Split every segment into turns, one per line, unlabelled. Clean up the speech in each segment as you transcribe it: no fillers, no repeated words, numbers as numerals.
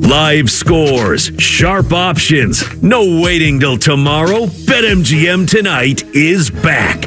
Live scores, sharp options, no waiting till tomorrow. BetMGM Tonight is back.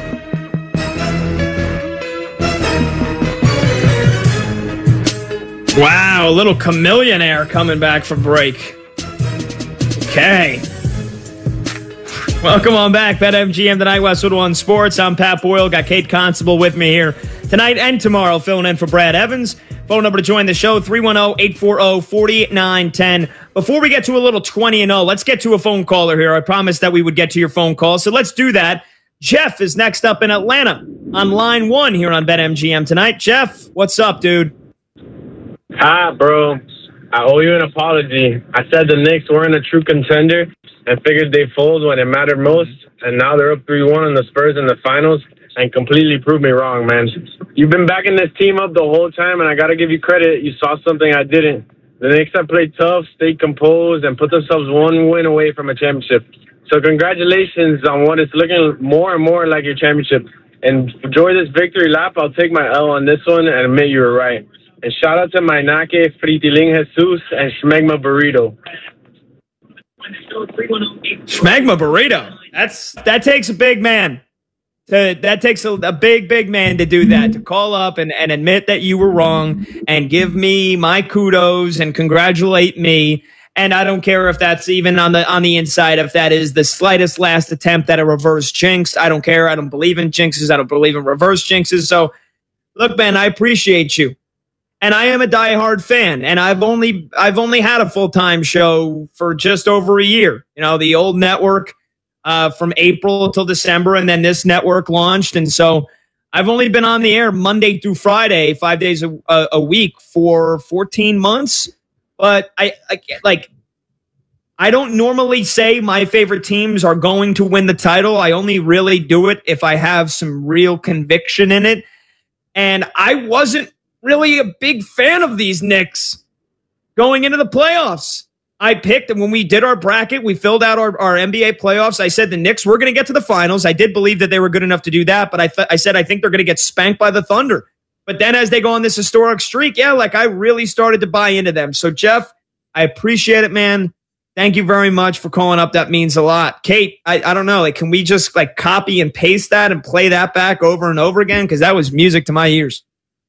Wow, a little chameleon air coming back from break. Okay. Welcome on back. BetMGM Tonight, Westwood One Sports. I'm Pat Boyle. Got Kate Constable with me here tonight and tomorrow, filling in for Brad Evans. Phone number to join the show, 310-840-4910. Before we get to a little 20-0, let's get to a phone caller here. I promised that we would get to your phone call, so let's do that. Jeff is next up in Atlanta on line 1 here on BetMGM Tonight. Jeff, what's up, dude?
Hi, bro. I owe you an apology. I said the Knicks weren't a true contender and figured they'd fold when it mattered most, and now they're up 3-1 on the Spurs in the finals and completely proved me wrong, man. You've been backing this team up the whole time, and I got to give you credit. You saw something I didn't. The Knicks have played tough, stayed composed, and put themselves one win away from a championship. So congratulations on what is looking more and more like your championship. And enjoy this victory lap. I'll take my L on this one and admit you were right. And shout out to my Nake, Fritiling Jesus, and Schmegma Burrito.
Schmegma Burrito. That takes a big man. That takes a big man to do that, to call up and admit that you were wrong and give me my kudos and congratulate me. And I don't care if that's even on the inside, if that is the slightest last attempt at a reverse jinx. I don't care. I don't believe in jinxes. I don't believe in reverse jinxes. So look, man, I appreciate you. And I am a diehard fan, and I've only had a full-time show for just over a year. You know, the old network from April till December, and then this network launched. And so I've only been on the air Monday through Friday, 5 days a week for 14 months. But I don't normally say my favorite teams are going to win the title. I only really do it if I have some real conviction in it. And I wasn't really a big fan of these Knicks going into the playoffs. I picked, and when we did our bracket, we filled out our NBA playoffs. I said the Knicks were going to get to the finals. I did believe that they were good enough to do that, but I said I think they're going to get spanked by the Thunder. But then as they go on this historic streak, I really started to buy into them. So, Jeff, I appreciate it, man. Thank you very much for calling up. That means a lot. Kate, I don't know. Can we just copy and paste that and play that back over and over again? Because that was music to my ears.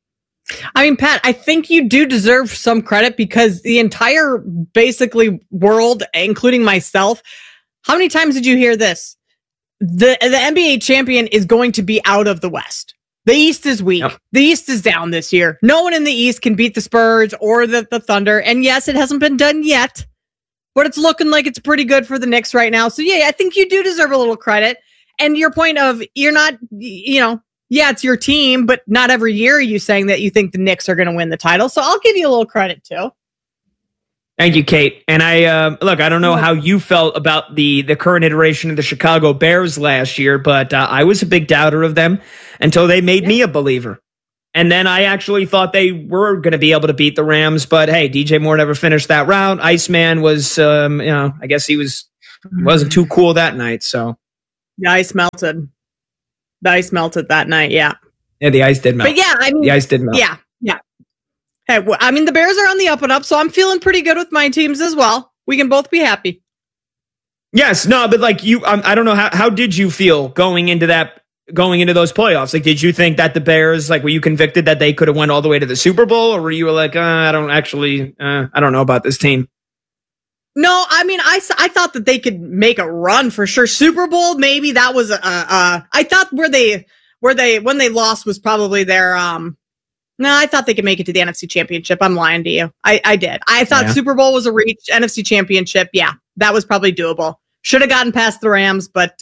I mean, Pat, I think you do deserve some credit because the entire basically world, including myself, how many times did you hear this? The NBA champion is going to be out of the West. The East is weak. Yep. The East is down this year. No one in the East can beat the Spurs or the Thunder. And yes, it hasn't been done yet, but it's looking like it's pretty good for the Knicks right now. So yeah, I think you do deserve a little credit. And your point of you're not, yeah, it's your team, but not every year are you saying that you think the Knicks are going to win the title. So I'll give you a little credit too.
Thank you, Kate. And I don't know how you felt about the current iteration of the Chicago Bears last year, but I was a big doubter of them until they made me a believer. And then I actually thought they were going to be able to beat the Rams, but hey, DJ Moore never finished that round. Iceman was, I guess he wasn't too cool that night. So
the ice melted. The ice melted that night, yeah.
Yeah, the ice did melt.
But yeah, I mean,
the ice did melt.
Yeah. Hey, I mean, the Bears are on the up and up, so I'm feeling pretty good with my teams as well. We can both be happy.
Yes, no, but I don't know how did you feel going into those playoffs? Did you think that the Bears, were you convicted that they could have went all the way to the Super Bowl, or were you like, I don't know about this team?
No, I mean, I thought that they could make a run for sure. Super Bowl, maybe that was I thought when they lost was probably their no, I thought they could make it to the NFC Championship. I'm lying to you. I did. I thought Super Bowl was a reach. NFC Championship, yeah, that was probably doable. Should have gotten past the Rams, but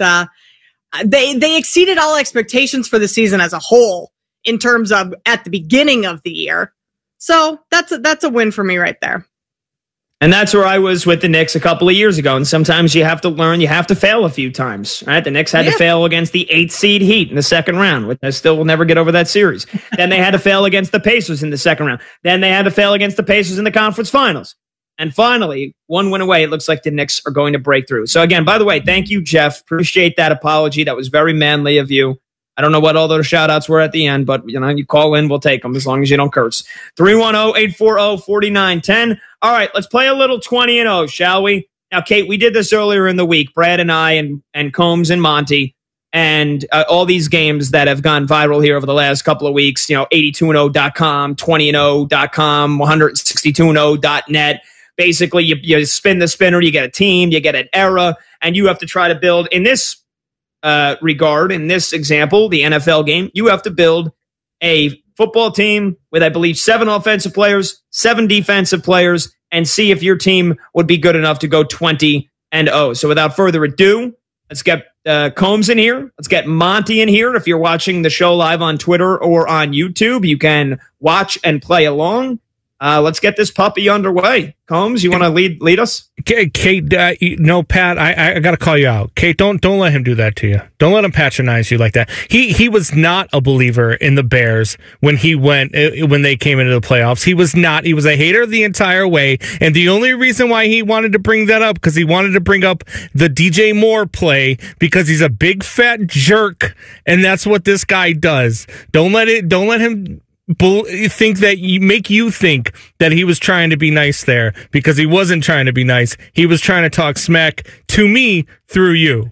they exceeded all expectations for the season as a whole in terms of at the beginning of the year. So that's a win for me right there.
And that's where I was with the Knicks a couple of years ago. And sometimes you have to learn, you have to fail a few times, right? The Knicks had to fail against the 8th seed Heat in the second round, which I still will never get over that series. Then they had to fail against the Pacers in the second round. Then they had to fail against the Pacers in the conference finals. And finally, one win away, it looks like the Knicks are going to break through. So again, by the way, thank you, Jeff. Appreciate that apology. That was very manly of you. I don't know what all those shout outs were at the end, but you call in, we'll take them as long as you don't curse. 310-840-4910. All right, let's play a little 20-0, shall we? Now, Kate, we did this earlier in the week. Brad and I and Combs and Monty and all these games that have gone viral here over the last couple of weeks, 82and0.com, 20and0.com, 162and0.net. Basically, you spin the spinner, you get a team, you get an era, and you have to try to build, in this regard, in this example, the NFL game, you have to build a football team with, I believe, 7 offensive players, 7 defensive players, and see if your team would be good enough to go 20-0. So without further ado, let's get Combs in here. Let's get Monty in here. If you're watching the show live on Twitter or on YouTube, you can watch and play along. Let's get this puppy underway. Combs, you want to lead us?
Kate, no, Pat, I got to call you out. Kate, don't let him do that to you. Don't let him patronize you like that. He was not a believer in the Bears when they came into the playoffs. He was not. He was a hater the entire way. And the only reason why he wanted to bring that up, because he wanted to bring up the DJ Moore play, because he's a big fat jerk, and that's what this guy does. Don't let him think that you think that he was trying to be nice there, because he wasn't trying to be nice. He was trying to talk smack to me through you.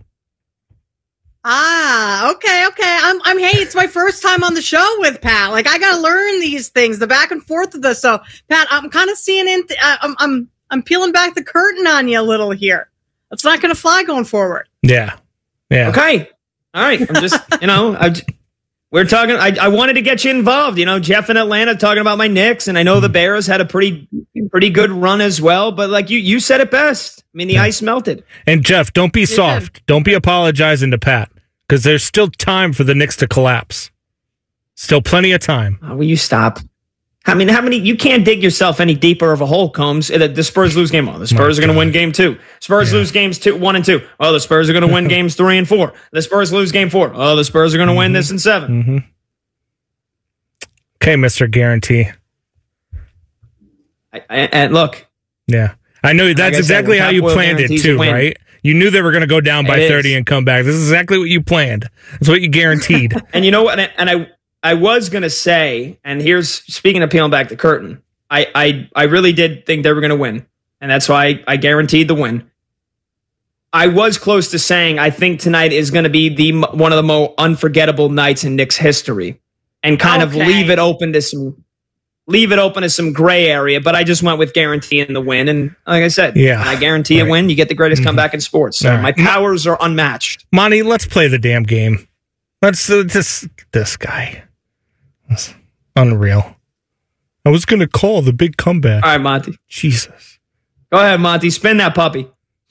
Okay. Hey, it's my first time on the show with Pat. Like, I got to learn these things, the back and forth of this. So, Pat, I'm kind of seeing I'm peeling back the curtain on you a little here. It's not going to fly going forward.
Yeah.
Okay. All right. I'm just, we're talking. I wanted to get you involved. Jeff in Atlanta talking about my Knicks, and I know the Bears had a pretty good run as well. But like you said it best. I mean, the ice melted.
And Jeff, don't be soft. Don't be apologizing to Pat, because there's still time for the Knicks to collapse. Still plenty of time.
Oh, will you stop? I mean, how many? You can't dig yourself any deeper of a hole, Combs. The Spurs lose game 1. The Spurs are going to win game 2. Spurs lose games 1 and 2. Oh, the Spurs are going to win games 3 and 4. The Spurs lose game 4. Oh, the Spurs are going to win this in 7.
Mm-hmm. Okay, Mr. Guarantee.
And look.
Yeah. I know that's exactly how you planned it too, right? You knew they were going to go down by 30 and come back. This is exactly what you planned. That's what you guaranteed.
And you know what? And I was going to say, and here's, speaking of peeling back the curtain, I really did think they were going to win. And that's why I guaranteed the win. I was close to saying I think tonight is going to be one of the more unforgettable nights in Knicks history, and kind of leave it open to some gray area. But I just went with guaranteeing the win. And like I said, I guarantee a win. You get the greatest comeback in sports. So my powers are unmatched.
Monty, let's play the damn game. Let's this guy. That's unreal. I was going to call the big comeback.
All right, Monty.
Jesus.
Go ahead, Monty. Spin that puppy.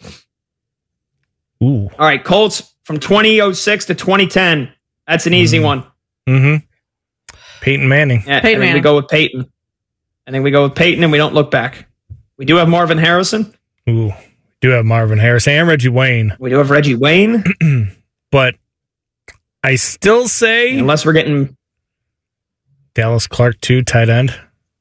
Ooh.
All right, Colts from 2006 to 2010. That's an easy one.
Mm-hmm. Peyton Manning.
Yeah, I think we go with Peyton. And we don't look back. We do have Marvin Harrison.
Ooh. We do have Marvin Harrison and Reggie Wayne.
We do have Reggie Wayne.
But I still say...
Unless we're getting...
Dallas Clark, too, tight end.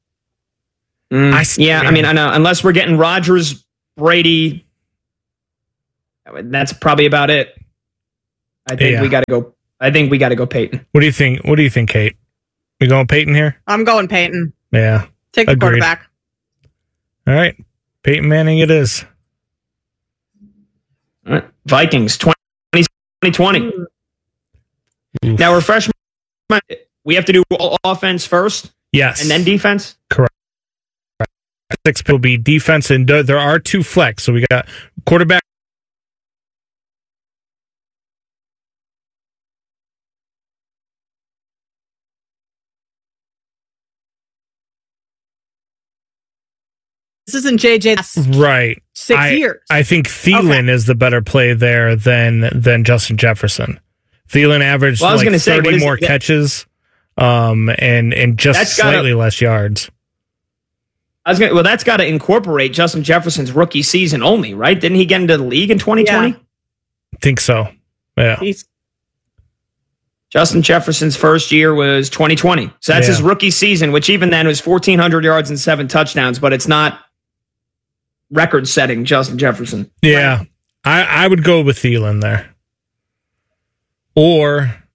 I know. Unless we're getting Rodgers, Brady, that's probably about it. I think we got to go. I think we got to go Peyton.
What do you think? What do you think, Kate? We going Peyton here?
I'm going Peyton.
Yeah.
Take the quarterback.
All right. Peyton Manning it is.
All right. Vikings 2020. Now, refresh my... We have to do all offense first?
Yes.
And then defense?
Correct. 6 will be defense, and there are 2 flex. So we got quarterback.
This isn't JJ.
Right.
6 years.
I think Thielen is the better play there than Justin Jefferson. Thielen averaged 30 more catches. And just slightly less yards.
That's got to incorporate Justin Jefferson's rookie season only, right? Didn't he get into the league in 2020?
I think so. Yeah.
Justin Jefferson's first year was 2020. So that's his rookie season, which even then was 1,400 yards and 7 touchdowns, but it's not record-setting Justin Jefferson.
Yeah. Right? I would go with Thielen there. Or